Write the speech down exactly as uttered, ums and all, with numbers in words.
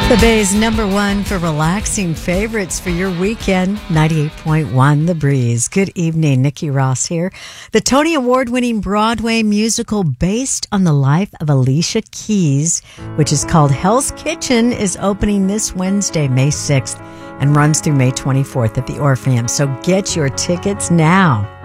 The Bay's number one for relaxing favorites for your weekend, ninety-eight point one The Breeze. Good evening, Nikki Ross here. The Tony Award-winning Broadway musical based on the life of Alicia Keys, which is called Hell's Kitchen, is opening this Wednesday, May sixth, and runs through May twenty-fourth at the Orpheum. So get your tickets now.